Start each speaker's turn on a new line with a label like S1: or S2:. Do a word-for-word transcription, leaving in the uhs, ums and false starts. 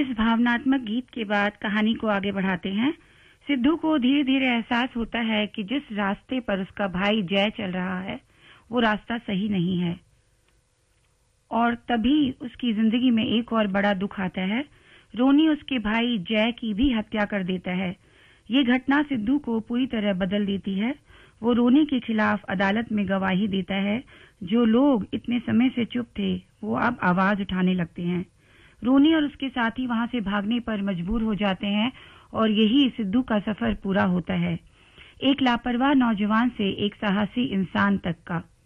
S1: इस भावनात्मक गीत के बाद कहानी को आगे बढ़ाते हैं। सिद्धू को धीरे धीरे एहसास होता है कि जिस रास्ते पर उसका भाई जय चल रहा है वो रास्ता सही नहीं है, और तभी उसकी जिंदगी में एक और बड़ा दुख आता है। रोनी उसके भाई जय की भी हत्या कर देता है। ये घटना सिद्धू को पूरी तरह बदल देती है। वो रोनी के खिलाफ अदालत में गवाही देता है। जो लोग इतने समय से चुप थे वो अब आवाज उठाने लगते हैं। रोनी और उसके साथी वहां से भागने पर मजबूर हो जाते हैं और यही सिद्धू का सफर पूरा होता है, एक लापरवाह नौजवान से एक साहसी इंसान तक का।